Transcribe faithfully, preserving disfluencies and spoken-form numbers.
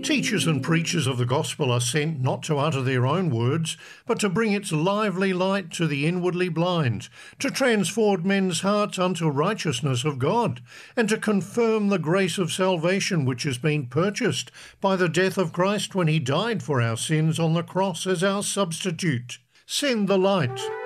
Teachers and preachers of the gospel are sent not to utter their own words, but to bring its lively light to the inwardly blind, to transform men's hearts unto righteousness of God, and to confirm the grace of salvation which has been purchased by the death of Christ when he died for our sins on the cross as our substitute. Send the light.